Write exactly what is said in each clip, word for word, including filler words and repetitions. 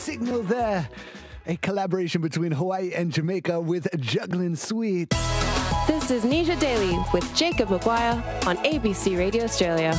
Signal there. A collaboration between Hawaii and Jamaica with Juggling Sweet. This is Nisha Daily with Jacob Maguire on A B C Radio Australia.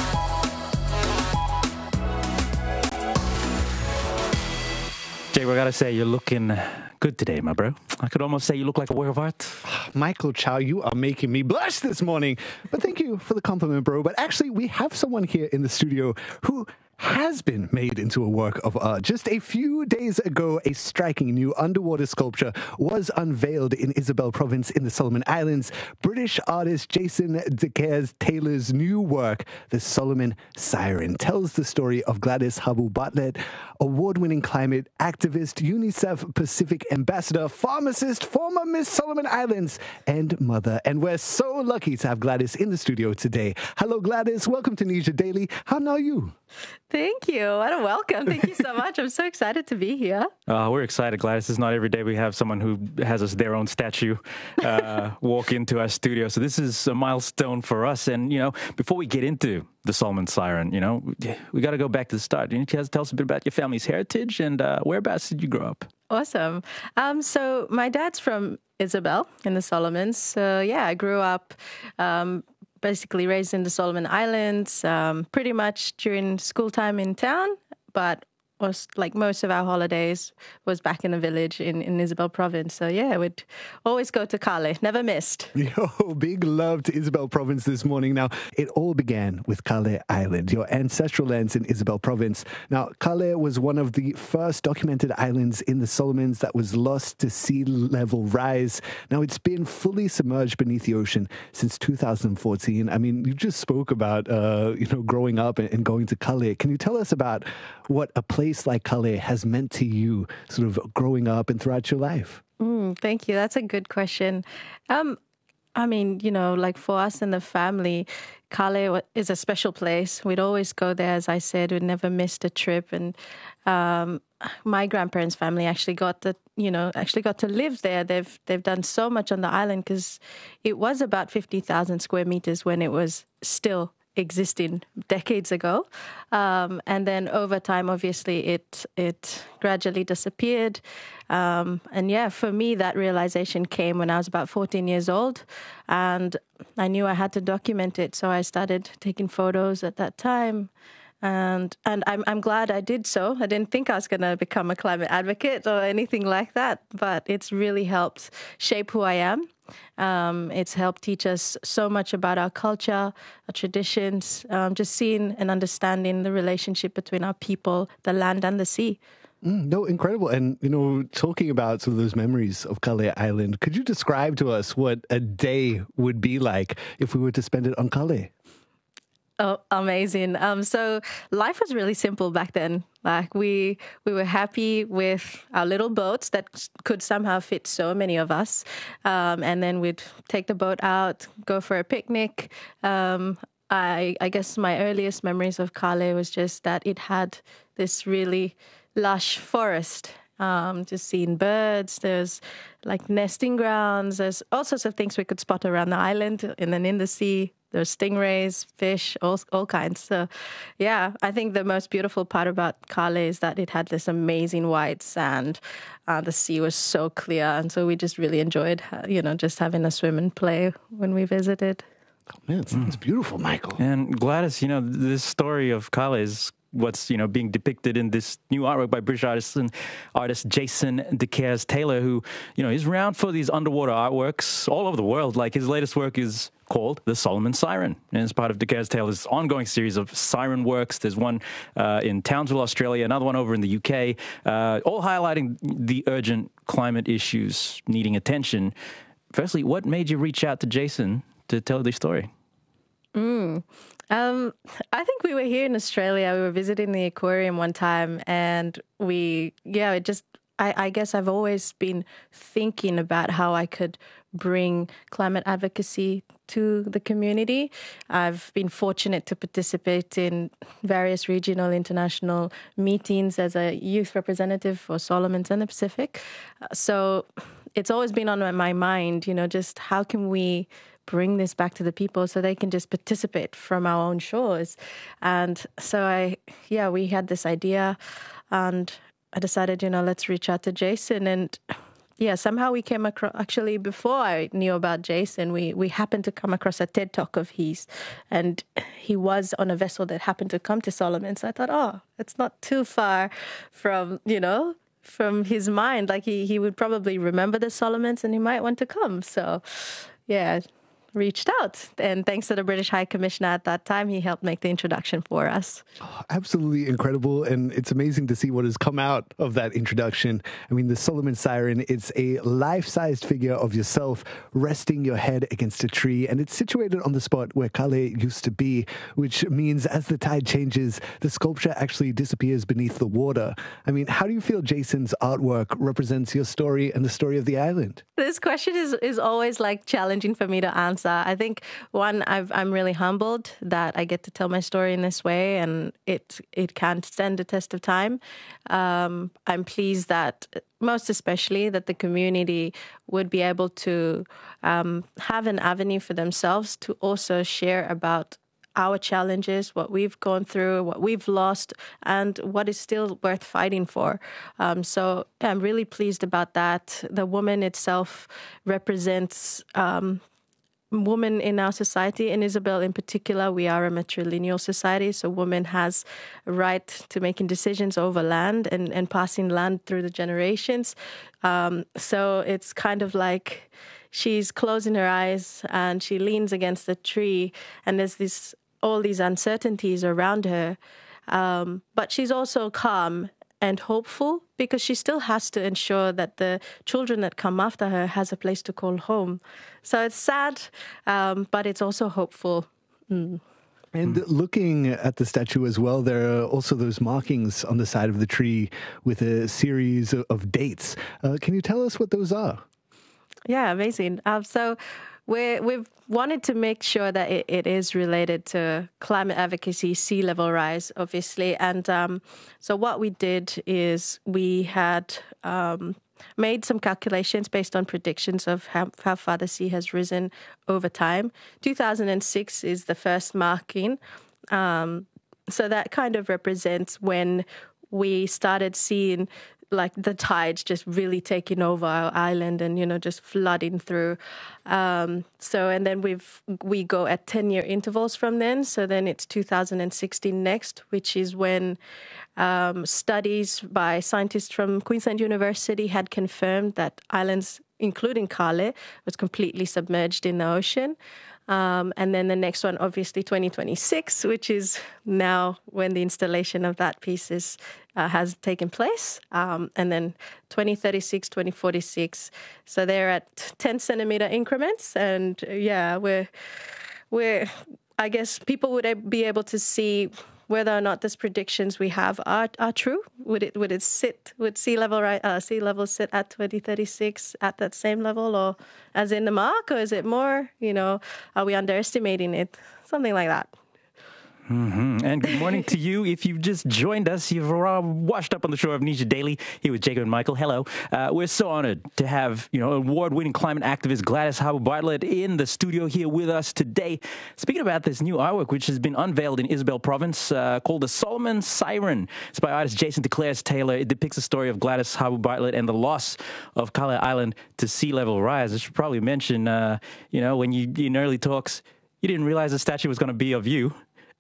Jake, I gotta say, you're looking good today, my bro. I could almost say you look like a work of art. Michael Chow, you are making me blush this morning. But thank you for the compliment, bro. But actually, we have someone here in the studio who has been made into a work of art. Just a few days ago, a striking new underwater sculpture was unveiled in Isabel Province in the Solomon Islands. British artist Jason DeCaires Taylor's new work, The Solomon Siren, tells the story of Gladys Habu-Bartlett, award-winning climate activist, UNICEF Pacific ambassador, pharmacist, former Miss Solomon Islands, and mother. And we're so lucky to have Gladys in the studio today. Hello, Gladys. Welcome to Nisha Daily. How are you? Thank you. What a welcome. Thank you so much. I'm so excited to be here. Uh, we're excited, Gladys. It's not every day we have someone who has us their own statue uh, walk into our studio. So this is a milestone for us. And, you know, before we get into the Solomon Siren, you know, we got to go back to the start. You need to tell us a bit about your family's heritage and uh, whereabouts did you grow up? Awesome. Um, so my dad's from Isabel in the Solomons. So, yeah, I grew up um basically raised in the Solomon Islands, um, pretty much during school time in town, but was like most of our holidays was back in the village in, in Isabel Province. So yeah, we'd always go to Kale, never missed. Yo, big love to Isabel Province this morning. Now, it all began with Kale Island, your ancestral lands in Isabel Province. Now, Kale was one of the first documented islands in the Solomons that was lost to sea level rise. Now, it's been fully submerged beneath the ocean since two thousand fourteen. I mean, you just spoke about, uh, you know, growing up and, and going to Kale. Can you tell us about what a place like Kale has meant to you sort of growing up and throughout your life? Mm, thank you. That's a good question. Um, I mean, you know, like for us in the family, Kale is a special place. We'd always go there, as I said. We'd never missed a trip. And um, my grandparents' family actually got the, you know, actually got to live there. They've they've done so much on the island because it was about fifty thousand square meters when it was still existing decades ago. Um, and then over time, obviously, it it gradually disappeared. Um, and yeah, for me, that realization came when I was about fourteen years old. And I knew I had to document it. So I started taking photos at that time. And and I'm I'm glad I did so. I didn't think I was going to become a climate advocate or anything like that. But it's really helped shape who I am. Um, it's helped teach us so much about our culture, our traditions, um, just seeing and understanding the relationship between our people, the land and the sea. Mm, no, incredible. And, you know, talking about some of those memories of Kale Island, could you describe to us what a day would be like if we were to spend it on Kale? Oh, amazing. Um, so life was really simple back then. Like we we were happy with our little boats that could somehow fit so many of us. Um, and then we'd take the boat out, go for a picnic. Um, I, I guess my earliest memories of Kale was just that it had this really lush forest. Um, just seeing birds, there's like nesting grounds, there's all sorts of things we could spot around the island and then in the sea. There's stingrays, fish, all all kinds. So, yeah, I think the most beautiful part about Kale is that it had this amazing white sand. Uh, the sea was so clear, and so we just really enjoyed, uh, you know, just having a swim and play when we visited. Oh, man, it's, mm. it's beautiful, Michael. And Gladys, you know, this story of Kale is what's, you know, being depicted in this new artwork by British artist and artist Jason DeCaires Taylor, who, you know, is renowned for these underwater artworks all over the world. Like his latest work is called The Solomon Siren, and it's part of DeCaires Taylor's ongoing series of siren works. There's one uh, in Townsville, Australia, another one over in the U K, uh, all highlighting the urgent climate issues needing attention. Firstly, what made you reach out to Jason to tell this story? Mm. Um, I think we were here in Australia. We were visiting the aquarium one time, and we, yeah, it just, I, I guess I've always been thinking about how I could bring climate advocacy to the community. I've been fortunate to participate in various regional, international meetings as a youth representative for Solomons and the Pacific. So it's always been on my mind, you know, just how can we bring this back to the people so they can just participate from our own shores. And so I, yeah, we had this idea, and I decided, you know, let's reach out to Jason. And yeah, somehow we came across, actually, before I knew about Jason, we, we happened to come across a TED Talk of his. And he was on a vessel that happened to come to Solomon. So I thought, oh, it's not too far from, you know, from his mind. Like he, he would probably remember the Solomons and he might want to come. So yeah, reached out. And thanks to the British High Commissioner at that time, he helped make the introduction for us. Oh, absolutely incredible. And it's amazing to see what has come out of that introduction. I mean, the Solomon Siren, it's a life-sized figure of yourself resting your head against a tree. And it's situated on the spot where Kale used to be, which means as the tide changes, the sculpture actually disappears beneath the water. I mean, how do you feel Jason's artwork represents your story and the story of the island? This question is, is always like challenging for me to answer. I think, one, I've, I'm really humbled that I get to tell my story in this way, and it it can stand the test of time. Um, I'm pleased that, most especially, that the community would be able to um, have an avenue for themselves to also share about our challenges, what we've gone through, what we've lost, and what is still worth fighting for. Um, so I'm really pleased about that. The woman itself represents um, women in our society. In Isabel in particular, we are a matrilineal society, so woman has a right to making decisions over land and, and passing land through the generations. Um, so it's kind of like she's closing her eyes and she leans against the tree, and there's this all these uncertainties around her. Um, but she's also calm and hopeful because she still has to ensure that the children that come after her has a place to call home. So it's sad, um, but it's also hopeful. Mm. And looking at the statue as well, there are also those markings on the side of the tree with a series of, of dates. Uh, can you tell us what those are? Yeah, amazing. Um, so we we've wanted to make sure that it, it is related to climate advocacy, sea level rise, obviously. And um, so what we did is we had um, made some calculations based on predictions of how, how far the sea has risen over time. two thousand six is the first marking. Um, so that kind of represents when we started seeing like the tides just really taking over our island and, you know, just flooding through. Um, so, and then we've, we go at ten-year intervals from then. So then it's two thousand sixteen next, which is when um, studies by scientists from Queensland University had confirmed that islands, including Kale, was completely submerged in the ocean. Um, and then the next one, obviously, twenty twenty-six, which is now when the installation of that piece is, uh, has taken place. Um, and then twenty thirty-six, twenty forty-six. So they're at ten centimeter increments. And yeah, we're, we're, I guess people would be able to see whether or not these predictions we have are, are true. Would it would it sit, would sea level uh, sea level sit at twenty thirty-six at that same level, or as in the mark, or is it more, you know, are we underestimating it? Something like that. Mm-hmm. And good morning to you. If you've just joined us, you've washed up on the shore of Nisha Daily here with Jacob and Michael. Hello. Uh, we're so honored to have, you know, award-winning climate activist Gladys Harbour-Bartlett in the studio here with us today. Speaking about this new artwork, which has been unveiled in Isabel Province, uh, called the Solomon Siren. It's by artist Jason DeClares Taylor. It depicts the story of Gladys Harbour-Bartlett and the loss of Kale Island to sea level rise. I should probably mention, uh, you know, when you in early talks, you didn't realize the statue was going to be of you.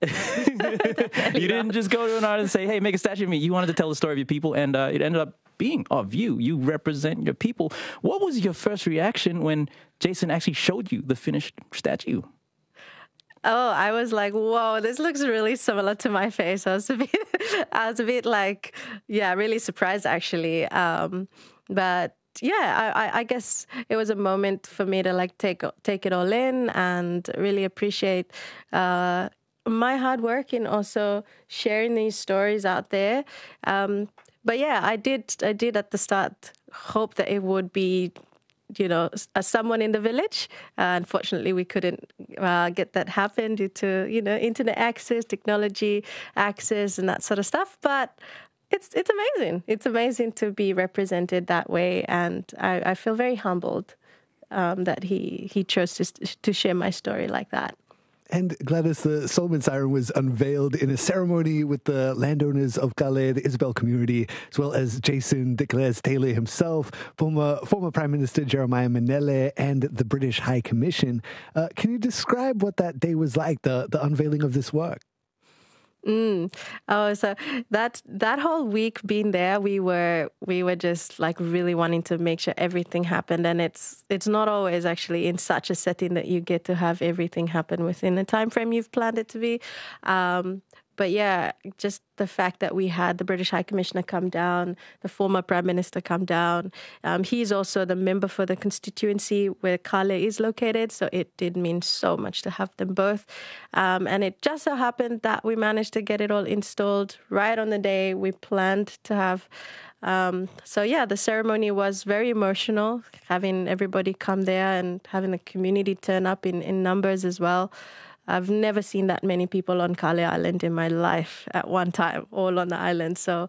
You didn't just go to an artist and say, hey, make a statue of me. You wanted to tell the story of your people, and uh, it ended up being of you. You represent your people. What was your first reaction when Jason actually showed you the finished statue? Oh, I was like, whoa, this looks really similar to my face. I was a bit, I was a bit like, yeah, really surprised, actually. Um, but yeah, I, I guess it was a moment for me to like take take it all in and really appreciate uh my hard work in also sharing these stories out there. Um, but yeah, I did, I did at the start hope that it would be, you know, as someone in the village. Uh, unfortunately, we couldn't uh, get that happen due to, you know, internet access, technology access, and that sort of stuff. But it's it's amazing. It's amazing to be represented that way, and I, I feel very humbled um, that he he chose to to share my story like that. And Gladys, the Solomon Siren was unveiled in a ceremony with the landowners of Calais, the Isabel community, as well as Jason de Clares Taylor himself, former former Prime Minister Jeremiah Manele, and the British High Commission. Uh, can you describe what that day was like, the, the unveiling of this work? Mm. Oh, so that that whole week being there, we were we were just like really wanting to make sure everything happened, and it's it's not always actually in such a setting that you get to have everything happen within the time frame you've planned it to be. Um, But yeah, just the fact that we had the British High Commissioner come down, the former Prime Minister come down. Um, he's also the member for the constituency where Calais is located, so it did mean so much to have them both. Um, and it just so happened that we managed to get it all installed right on the day we planned to have. Um, so yeah, the ceremony was very emotional, having everybody come there and having the community turn up in, in numbers as well. I've never seen that many people on Calais Island in my life at one time, all on the island. So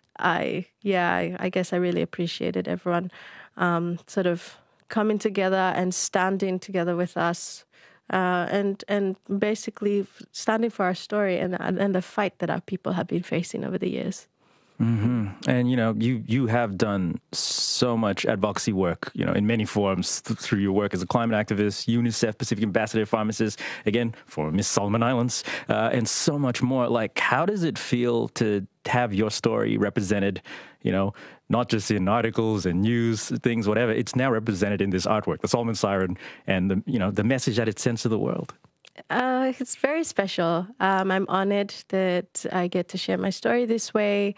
I, yeah, I, I guess I really appreciated everyone um, sort of coming together and standing together with us uh, and and basically standing for our story and, and the fight that our people have been facing over the years. Mm-hmm. And, you know, you, you have done so much advocacy work, you know, in many forms th- through your work as a climate activist, UNICEF Pacific Ambassador, pharmacist, again, for Miss Solomon Islands, uh, and so much more. Like, how does it feel to have your story represented, you know, not just in articles and news, things, whatever. It's now represented in this artwork, the Solomon Siren, and, the you know, the message that it sends to the world. Uh, it's very special. Um, I'm honored that I get to share my story this way.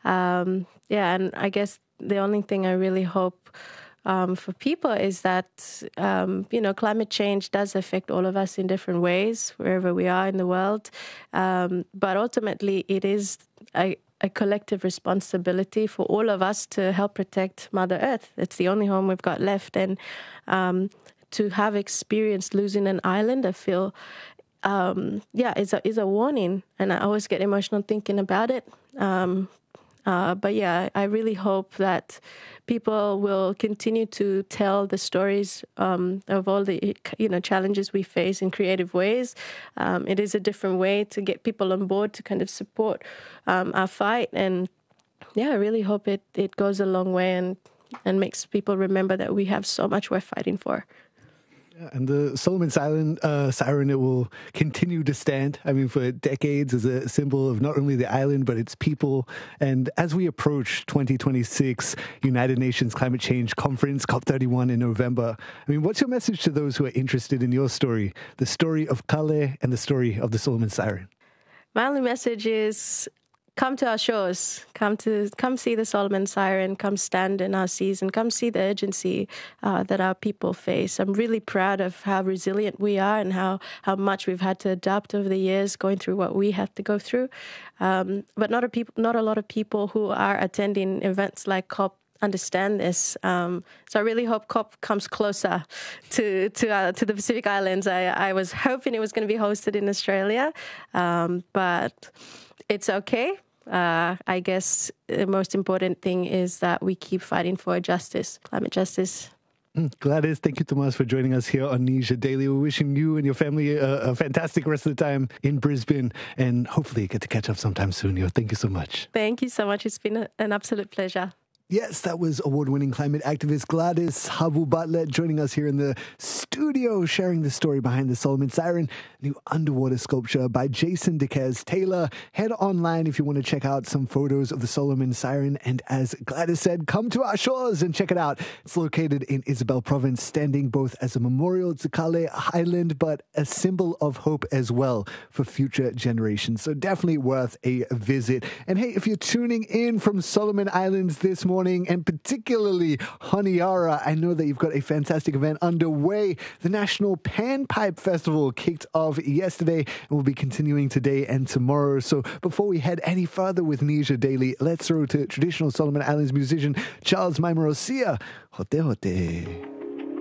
Um, yeah, and I guess the only thing I really hope um, for people is that, um, you know, climate change does affect all of us in different ways, wherever we are in the world. Um, but ultimately, it is a, a collective responsibility for all of us to help protect Mother Earth. It's the only home we've got left. And um, to have experienced losing an island, I feel, um, yeah, is a, is a warning. And I always get emotional thinking about it. Um, uh, but yeah, I really hope that people will continue to tell the stories um, of all the, you know, challenges we face in creative ways. Um, it is a different way to get people on board to kind of support um, our fight. And yeah, I really hope it, it goes a long way and, and makes people remember that we have so much worth fighting for. And the Solomon Siren, uh, siren, it will continue to stand, I mean, for decades as a symbol of not only the island, but its people. And as we approach twenty twenty-six United Nations Climate Change Conference, COP thirty-one in November, I mean, what's your message to those who are interested in your story, the story of Calais and the story of the Solomon Siren? My only message is, come to our shores, come to come see the Solomon Siren, come stand in our seas, and come see the urgency uh, that our people face. I'm really proud of how resilient we are and how, how much we've had to adapt over the years, going through what we have to go through. Um, but not a people, not a lot of people who are attending events like COP understand this. Um, so I really hope COP comes closer to to uh, to the Pacific Islands. I, I was hoping it was going to be hosted in Australia, um, but it's okay. Uh, I guess the most important thing is that we keep fighting for justice, climate justice. Mm, Gladys, thank you, Tomas, for joining us here on Nisha Daily. We're wishing you and your family a, a fantastic rest of the time in Brisbane, and hopefully you get to catch up sometime soon. Yo, thank you so much. Thank you so much. It's been a, an absolute pleasure. Yes, that was award-winning climate activist Gladys Habu-Bartlett joining us here in the studio, sharing the story behind the Solomon Siren, new underwater sculpture by Jason de Clares Taylor. Head online if you want to check out some photos of the Solomon Siren. And as Gladys said, come to our shores and check it out. It's located in Isabel Province, standing both as a memorial to Calais Island, but a symbol of hope as well for future generations. So definitely worth a visit. And hey, if you're tuning in from Solomon Islands this morning, and particularly Honiara, I know that you've got a fantastic event underway. The National Panpipe Festival kicked off yesterday and will be continuing today and tomorrow. So before we head any further with Nisha Daily, let's throw to traditional Solomon Islands musician Charles Maimorosia. Hote hote.